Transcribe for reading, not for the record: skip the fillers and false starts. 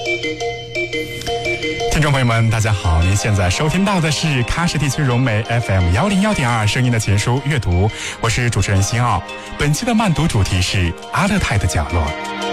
听众朋友们，大家好，您现在收听到的是喀什地区融媒 FM101.2声音的情书阅读，我是主持人辛奥。本期的慢读主题是阿勒泰的角落。